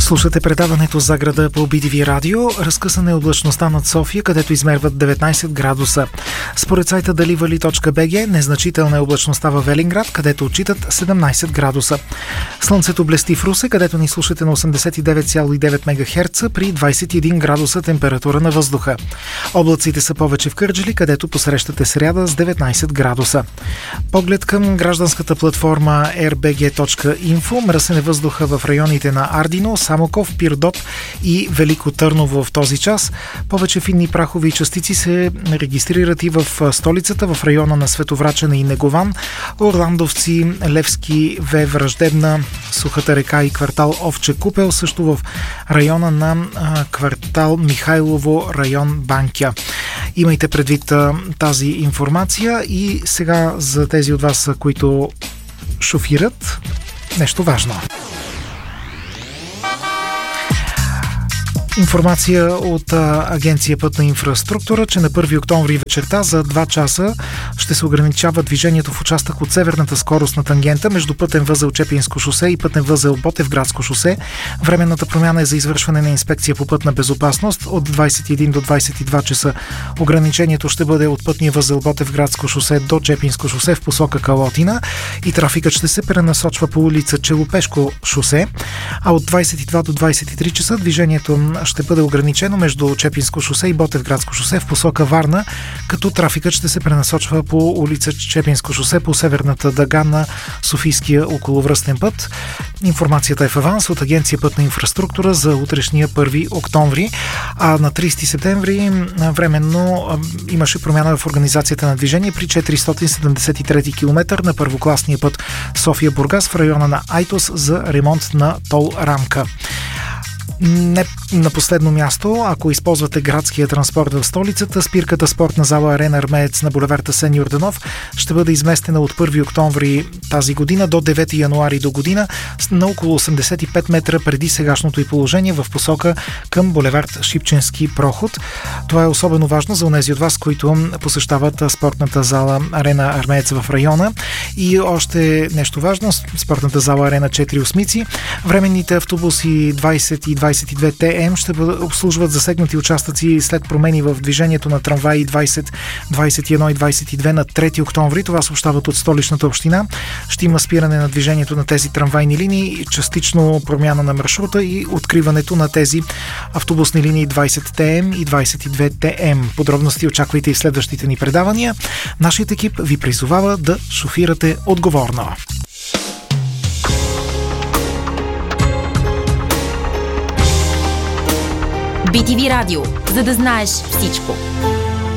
Слушате предаването за града по BTV радио. Разкъсана е облачността над София, където измерват 19 градуса. Според сайта dalivali.bg незначителна е облачността във Велинград, където отчитат 17 градуса. Слънцето блести в Русе, където ни слушате на 89,9 МГц при 21 градуса температура на въздуха. Облаците са повече в Кърджали, където посрещате сряда с 19 градуса. Поглед към гражданската платформа rbg.info. Мръсен е въздуха в районите на Ардино, Самоков, Пирдоп и Велико Търново в този час. Повече финни прахови частици се регистрират и в столицата, в района на Световрачене и Негован, Орландовци, Левски, Враждебна, Сухата река и квартал Овче купел, също в района на квартал Михайлово, район Банкя. Имайте предвид тази информация и сега за тези от вас, които шофират, нещо важно. Информация от Агенция Пътна инфраструктура, че на 1 октомври вечерта за 2 часа ще се ограничава движението в участък от северната скоростна тангента между пътен възел Чепинско шосе и пътен възел Ботевградско шосе. Временната промяна е за извършване на инспекция по пътна безопасност от 21 до 22 часа. Ограничението ще бъде от пътния възел Ботевградско шосе до Чепинско шосе в посока Калотина и трафикът ще се пренасочва по улица Челопешко шосе, а от 22 до 23 часа движението ще бъде ограничено между Чепинско шосе и Ботевградско шосе в посока Варна, като трафикът ще се пренасочва по улица Чепинско шосе по северната дъга на Софийския околовръстен път. Информацията е в аванс от Агенция Пътна инфраструктура за утрешния 1 октомври, а на 30 септември временно имаше промяна в организацията на движение при 473 км на първокласния път София-Бургас в района на Айтос за ремонт на тол рамка. Не на последно място, ако използвате градския транспорт в столицата, спирката спортна зала Арена Армеец на булевард Асен Йорданов ще бъде изместена от 1 октомври тази година до 9 януари до година на около 85 метра преди сегашното й положение в посока към булевард Шипченски проход. Това е особено важно за онези от вас, които посещават спортната зала Арена Армеец в района. И още нещо важно, спортната зала Арена 4 Осмици. Временните автобуси 20 и 22 ТМ ще обслужват засегнати участъци след промени в движението на трамваи 20, 21 и 22 на 3 октомври. Това съобщават от Столичната община. Ще има спиране на движението на тези трамвайни линии, частично промяна на маршрута и откриването на тези автобусни линии 20 ТМ и 22 ТМ. Подробности очаквайте и в следващите ни предавания. Нашият екип ви призовава да шофирате отговорно. BTV радио, за да знаеш всичко.